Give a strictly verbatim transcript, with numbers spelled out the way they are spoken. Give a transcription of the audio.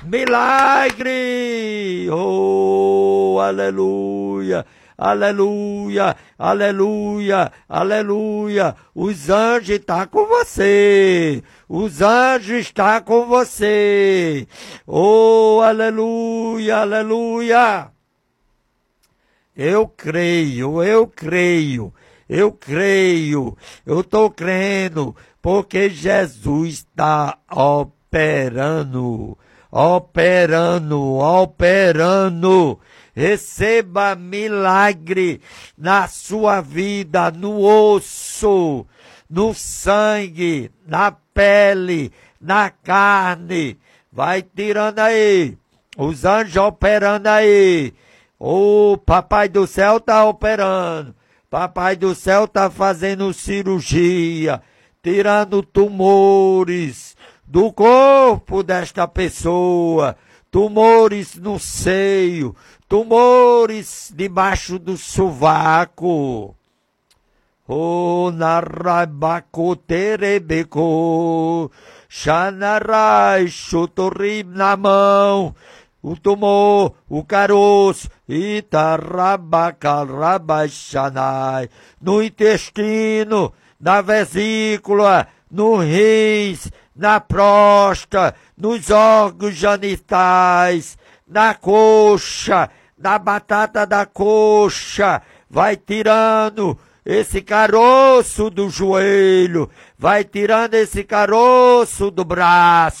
Milagre! Oh, aleluia! Aleluia, aleluia, aleluia. Os anjos estão com você. Os anjos estão com você. Oh, aleluia, aleluia. Eu creio, eu creio, eu creio. Eu estou crendo porque Jesus está operando, operando, operando. Receba milagre na sua vida, no osso, no sangue, na pele, na carne. Vai tirando aí, os anjos operando aí. O Papai do Céu está operando. Papai do Céu está fazendo cirurgia, tirando tumores do corpo desta pessoa. Tumores no seio, tumores debaixo do sovaco. Oh, narabacoterebeco, xanarai, chutorim na mão, o tumor, o caroço, itarabacarabaixanai, no intestino, na vesícula, no rins, na próstata, nos órgãos genitais, na coxa, na batata da coxa, vai tirando esse caroço do joelho, vai tirando esse caroço do braço.